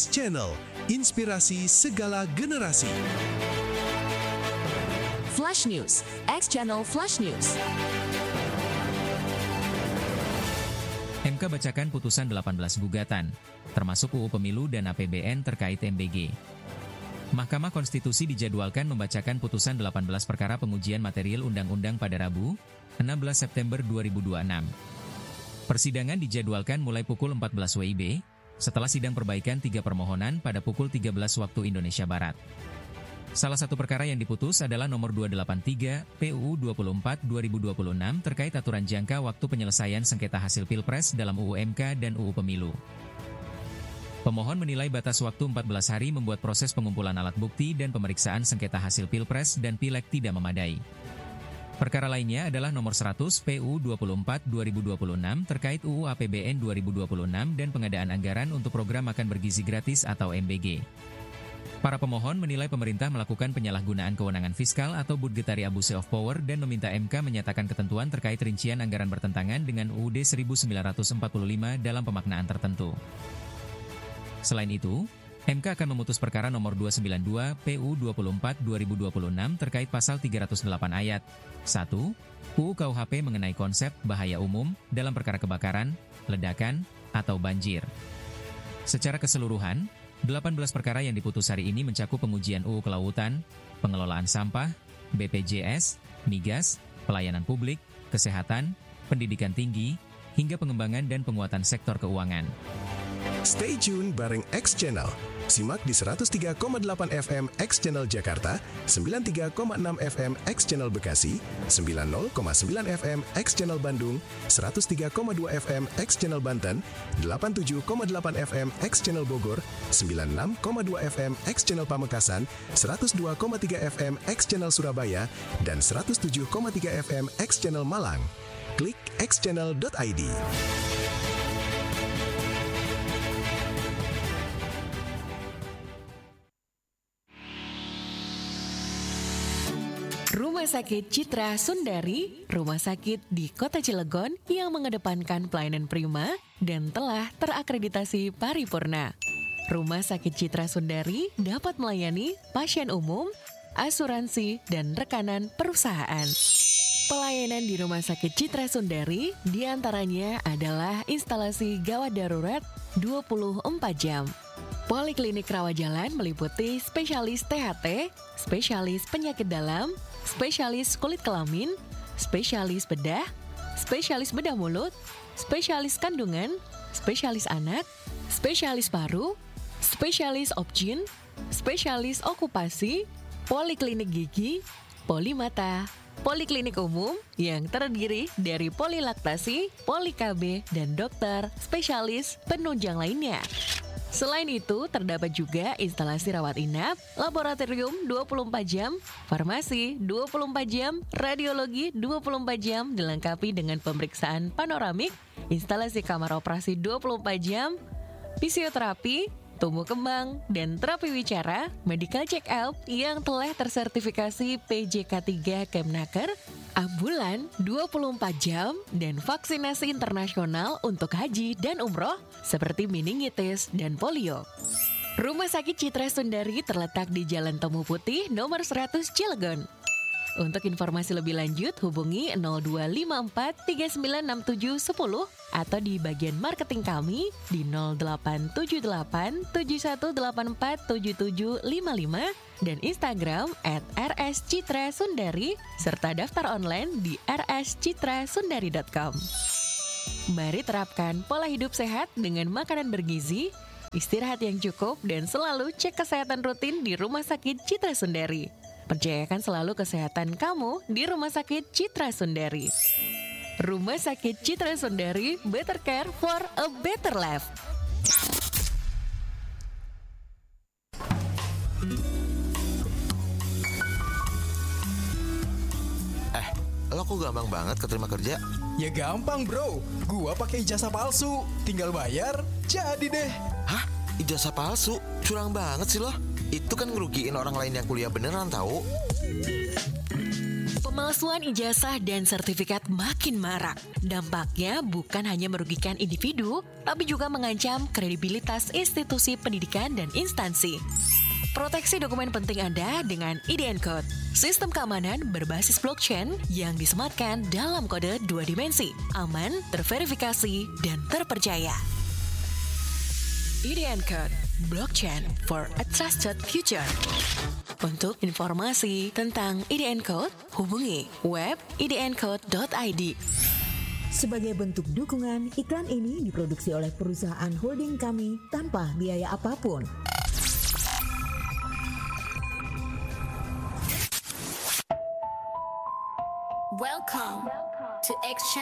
Channel, inspirasi segala generasi. Flash News, X Channel Flash News. MK bacakan putusan 18 gugatan, termasuk UU Pemilu dan APBN terkait MBG. Mahkamah Konstitusi dijadwalkan membacakan putusan 18 perkara pengujian material undang-undang pada Rabu, 16 September 2026. Persidangan dijadwalkan mulai pukul 14 WIB, setelah sidang perbaikan 3 permohonan pada pukul 13 waktu Indonesia Barat. Salah satu perkara yang diputus adalah nomor 283 PUU 24/2026 terkait aturan jangka waktu penyelesaian sengketa hasil Pilpres dalam UU MK dan UU Pemilu. Pemohon menilai batas waktu 14 hari membuat proses pengumpulan alat bukti dan pemeriksaan sengketa hasil Pilpres dan Pileg tidak memadai. Perkara lainnya adalah nomor 100 PUU 24/2026 terkait UU APBN 2026 dan pengadaan anggaran untuk program makan bergizi gratis atau MBG. Para pemohon menilai pemerintah melakukan penyalahgunaan kewenangan fiskal atau budgetary abuse of power dan meminta MK menyatakan ketentuan terkait rincian anggaran bertentangan dengan UUD 1945 dalam pemaknaan tertentu. Selain itu, MK akan memutus perkara nomor 292 PUU 24/2026 terkait pasal 308 ayat 1 UU KUHP mengenai konsep bahaya umum dalam perkara kebakaran, ledakan, atau banjir. Secara keseluruhan, 18 perkara yang diputus hari ini mencakup pengujian UU Kelautan, pengelolaan sampah, BPJS, migas, pelayanan publik, kesehatan, pendidikan tinggi, hingga pengembangan dan penguatan sektor keuangan. Stay tune bareng X Channel. Simak di 103,8 FM X Channel Jakarta, 93,6 FM X Channel Bekasi, 90,9 FM X Channel Bandung, 103,2 FM X Channel Banten, 87,8 FM X Channel Bogor, 96,2 FM X Channel Pamekasan, 102,3 FM X Channel Surabaya, dan 107,3 FM X Channel Malang. Klik xchannel.id. Rumah Sakit Citra Sundari, rumah sakit di Kota Cilegon yang mengedepankan pelayanan prima dan telah terakreditasi paripurna. Rumah Sakit Citra Sundari dapat melayani pasien umum, asuransi, dan rekanan perusahaan. Pelayanan di Rumah Sakit Citra Sundari diantaranya adalah instalasi gawat darurat 24 jam. Poliklinik rawat jalan meliputi spesialis THT, spesialis penyakit dalam, spesialis kulit kelamin, spesialis bedah mulut, spesialis kandungan, spesialis anak, spesialis paru, spesialis obgyn, spesialis okupasi, poliklinik gigi, polimata, poliklinik umum yang terdiri dari polilaktasi, poli-KB, dan dokter spesialis penunjang lainnya. Selain itu, terdapat juga instalasi rawat inap, laboratorium 24 jam, farmasi 24 jam, radiologi 24 jam dilengkapi dengan pemeriksaan panoramik, instalasi kamar operasi 24 jam, fisioterapi, tumbuh kembang, dan terapi wicara, medical check-up yang telah tersertifikasi PJK3 Kemnaker, ambulan 24 jam, dan vaksinasi internasional untuk haji dan umroh seperti meningitis dan polio. Rumah Sakit Citra Sundari terletak di Jalan Temu Putih nomor 100 Cilegon. Untuk informasi lebih lanjut hubungi 0254 396710 atau di bagian marketing kami di 0878 71847755 dan Instagram @rscitrasundari serta daftar online di rscitrasundari.com. Mari terapkan pola hidup sehat dengan makanan bergizi, istirahat yang cukup, dan selalu cek kesehatan rutin di Rumah Sakit Citra Sundari. Percayakan selalu kesehatan kamu di Rumah Sakit Citra Sundari. Rumah Sakit Citra Sundari, better care for a better life. Lo kok gampang banget keterima kerja? Ya gampang bro, gua pakai ijazah palsu, tinggal bayar, jadi deh. Hah? Ijazah palsu? Curang banget sih lo. Itu kan ngerugiin orang lain yang kuliah beneran tahu. Pemalsuan ijazah dan sertifikat makin marak. Dampaknya bukan hanya merugikan individu, tapi juga mengancam kredibilitas institusi pendidikan dan instansi. Proteksi dokumen penting Anda dengan ID Encode, sistem keamanan berbasis blockchain yang disematkan dalam kode 2 dimensi, aman, terverifikasi, dan terpercaya. ID Encode, blockchain for a trusted future. Untuk informasi tentang ID Encode, hubungi web idencode.id. Sebagai bentuk dukungan, iklan ini diproduksi oleh perusahaan holding kami tanpa biaya apapun. Welcome to X